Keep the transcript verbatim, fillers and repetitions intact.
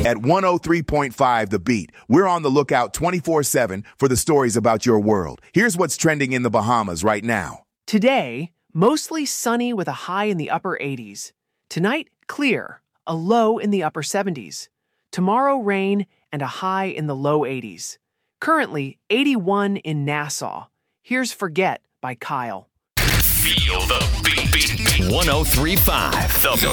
at one oh three point five The Beat. We're on the lookout twenty-four seven for the stories about your world. Here's what's trending in the Bahamas right now. Today, mostly sunny with a high in the upper eighties. Tonight, clear, a low in the upper seventies. Tomorrow, rain and a high in the low eighties. Currently, eighty-one in Nassau. Here's Forget by Kyle. Feel the beat. one oh three point five The